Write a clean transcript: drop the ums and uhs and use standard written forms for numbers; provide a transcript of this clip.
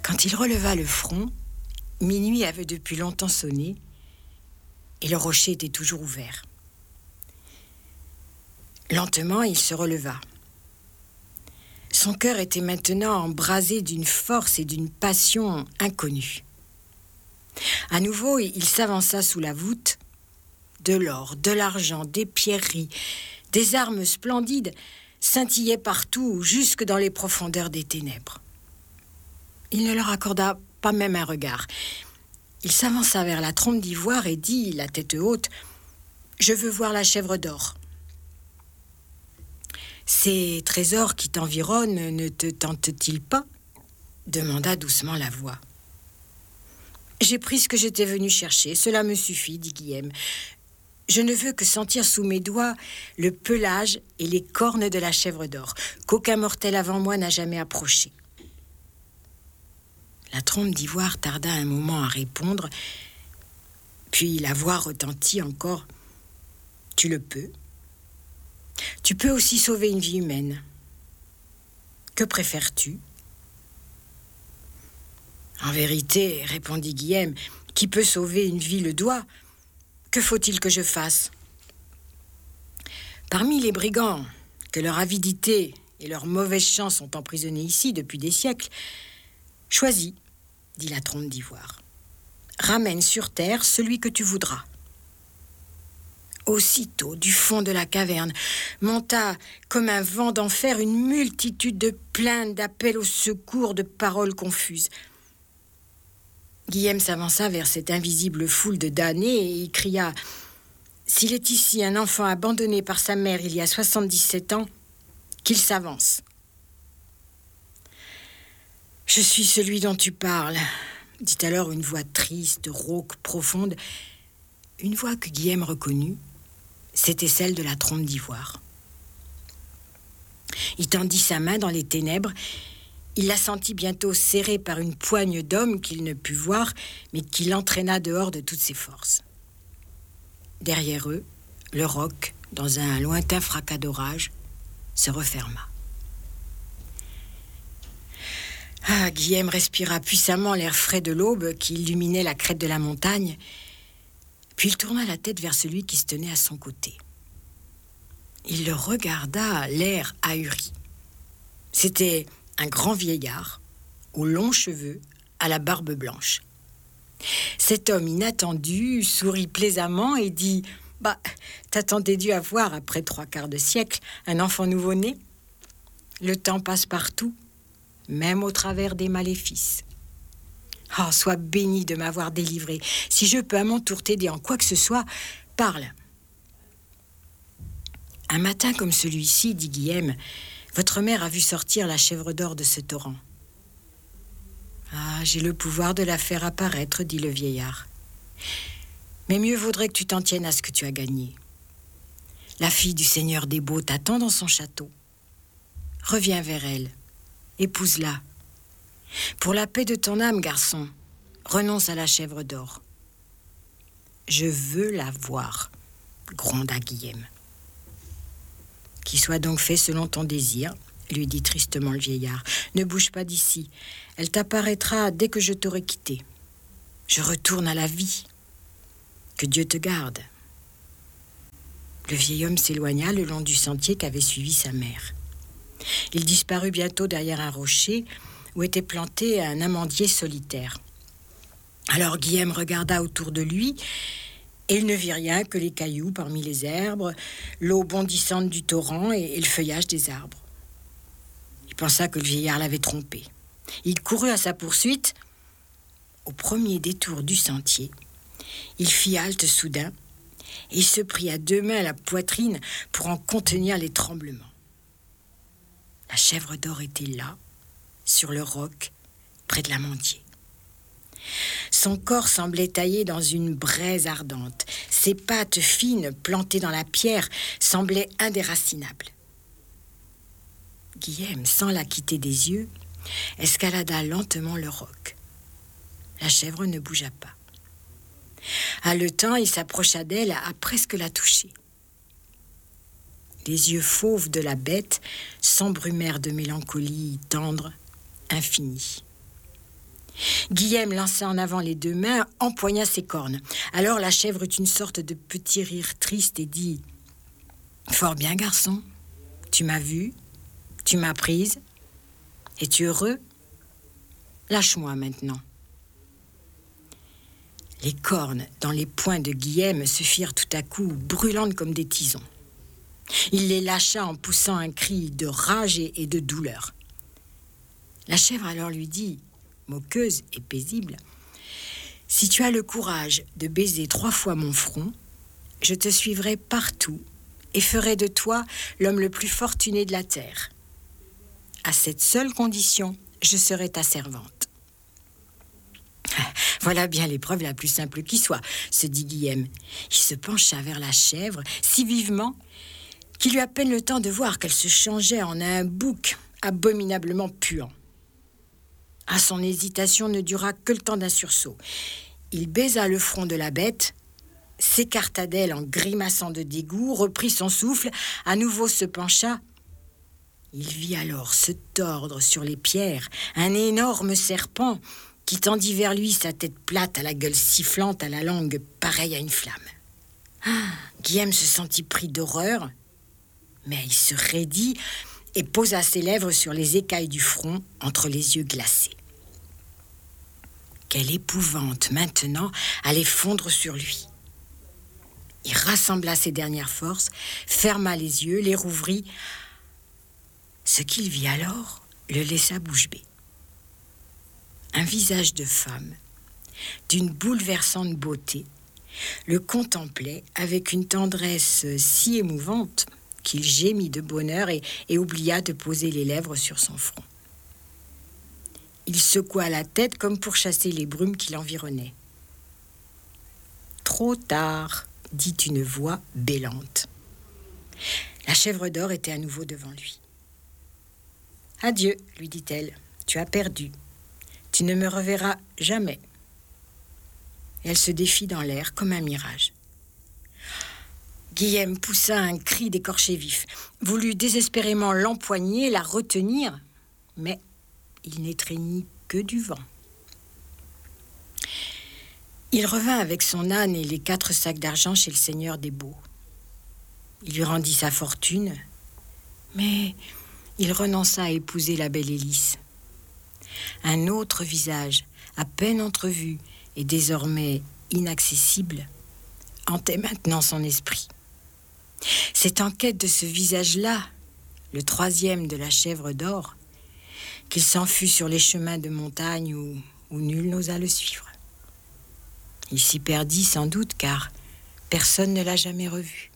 Quand il releva le front, minuit avait depuis longtemps sonné et le rocher était toujours ouvert. Lentement, il se releva. Son cœur était maintenant embrasé d'une force et d'une passion inconnues. À nouveau, il s'avança sous la voûte. De l'or, de l'argent, des pierreries, des armes splendides scintillaient partout, jusque dans les profondeurs des ténèbres. Il ne leur accorda pas même un regard. Il s'avança vers la trompe d'ivoire et dit, la tête haute, « Je veux voir la chèvre d'or. » « Ces trésors qui t'environnent ne te tentent-ils pas ?» demanda doucement la voix. « J'ai pris ce que j'étais venu chercher, cela me suffit, dit Guillaume. Je ne veux que sentir sous mes doigts le pelage et les cornes de la chèvre d'or, qu'aucun mortel avant moi n'a jamais approché. » La trompe d'ivoire tarda un moment à répondre, puis la voix retentit encore. « Tu le peux. Tu peux aussi sauver une vie humaine. Que préfères-tu » ? « En vérité, répondit Guillaume, qui peut sauver une vie le doit. Que faut-il que je fasse ? Parmi les brigands, que leur avidité et leur mauvaise chance ont emprisonnés ici depuis des siècles, choisis, dit la trompe d'ivoire. Ramène sur terre celui que tu voudras. Aussitôt, du fond de la caverne, monta comme un vent d'enfer une multitude de plaintes, d'appels au secours, de paroles confuses. Guillaume s'avança vers cette invisible foule de damnés et il cria « S'il est ici un enfant abandonné par sa mère il y a 77 ans, qu'il s'avance. » « Je suis celui dont tu parles, » dit alors une voix triste, rauque, profonde. Une voix que Guillaume reconnut, c'était celle de la trompe d'ivoire. Il tendit sa main dans les ténèbres. Il la sentit bientôt serrée par une poigne d'homme qu'il ne put voir, mais qui l'entraîna dehors de toutes ses forces. Derrière eux, le roc, dans un lointain fracas d'orage, se referma. Guillaume respira puissamment l'air frais de l'aube qui illuminait la crête de la montagne, puis il tourna la tête vers celui qui se tenait à son côté. Il le regarda, l'air ahuri. C'était un grand vieillard, aux longs cheveux, à la barbe blanche. Cet homme inattendu sourit plaisamment et dit « T'attendais dû avoir, après 3/4 de siècle, un enfant nouveau-né ? Le temps passe partout, même au travers des maléfices. Oh, sois béni de m'avoir délivré. Si je peux à mon tour t'aider en quoi que ce soit, parle. » Un matin comme celui-ci, dit Guillaume, votre mère a vu sortir la chèvre d'or de ce torrent. J'ai le pouvoir de la faire apparaître, dit le vieillard. Mais mieux vaudrait que tu t'en tiennes à ce que tu as gagné. La fille du seigneur des Baux t'attend dans son château. Reviens vers elle, épouse-la. Pour la paix de ton âme, garçon, renonce à la chèvre d'or. Je veux la voir, gronda Guillaume. Qu'il soit donc fait selon ton désir, lui dit tristement le vieillard. Ne bouge pas d'ici. Elle t'apparaîtra dès que je t'aurai quitté. Je retourne à la vie. Que Dieu te garde. Le vieil homme s'éloigna le long du sentier qu'avait suivi sa mère. Il disparut bientôt derrière un rocher où était planté un amandier solitaire. Alors Guillaume regarda autour de lui et il ne vit rien que les cailloux parmi les herbes, l'eau bondissante du torrent et le feuillage des arbres. Il pensa que le vieillard l'avait trompé. Il courut à sa poursuite. Au premier détour du sentier, il fit halte soudain et il se prit à 2 mains la poitrine pour en contenir les tremblements. La chèvre d'or était là, sur le roc, près de l'amandier. Son corps semblait taillé dans une braise ardente. Ses pattes fines, plantées dans la pierre, semblaient indéracinables. Guillaume, sans la quitter des yeux, escalada lentement le roc. La chèvre ne bougea pas. Haletant, il s'approcha d'elle à presque la toucher. Les yeux fauves de la bête s'embrumèrent de mélancolie tendre, infinie. Guillaume lança en avant les 2 mains, empoigna ses cornes. Alors la chèvre eut une sorte de petit rire triste et dit « Fort bien, garçon, tu m'as vu, tu m'as prise. Es-tu heureux? Lâche-moi maintenant. » Les cornes dans les poings de Guillaume se firent tout à coup brûlantes comme des tisons. Il les lâcha en poussant un cri de rage et de douleur. La chèvre alors lui dit, moqueuse et paisible, « Si tu as le courage de baiser 3 fois mon front, je te suivrai partout et ferai de toi l'homme le plus fortuné de la terre. À cette seule condition, je serai ta servante. » Voilà bien l'épreuve la plus simple qui soit, se dit Guillaume. Il se pencha vers la chèvre si vivement qu'il eut à peine le temps de voir qu'elle se changeait en un bouc abominablement puant. Ah, son hésitation ne dura que le temps d'un sursaut. Il baisa le front de la bête, s'écarta d'elle en grimaçant de dégoût, reprit son souffle, à nouveau se pencha. Il vit alors se tordre sur les pierres un énorme serpent qui tendit vers lui sa tête plate à la gueule sifflante, à la langue pareille à une flamme. Guillaume se sentit pris d'horreur, mais il se raidit et posa ses lèvres sur les écailles du front entre les yeux glacés. Quelle épouvante maintenant allait fondre sur lui. Il rassembla ses dernières forces, ferma les yeux, les rouvrit. Ce qu'il vit alors le laissa bouche bée. Un visage de femme, d'une bouleversante beauté, le contemplait avec une tendresse si émouvante qu'il gémit de bonheur et oublia de poser les lèvres sur son front. Il secoua la tête comme pour chasser les brumes qui l'environnaient. « Trop tard !» dit une voix bêlante. La chèvre d'or était à nouveau devant lui. « Adieu, lui dit-elle, tu as perdu. Tu ne me reverras jamais. » Et elle se défit dans l'air comme un mirage. Guillaume poussa un cri d'écorché vif, voulut désespérément l'empoigner, la retenir, mais il n'étreignit que du vent. Il revint avec son âne et les 4 sacs d'argent chez le seigneur des Baux. Il lui rendit sa fortune, mais il renonça à épouser la belle Hélice. Un autre visage, à peine entrevu et désormais inaccessible, hantait maintenant son esprit. C'est en quête de ce visage-là, le 3e de la chèvre d'or, qu'il s'en fut sur les chemins de montagne où nul n'osa le suivre. Il s'y perdit sans doute car personne ne l'a jamais revu.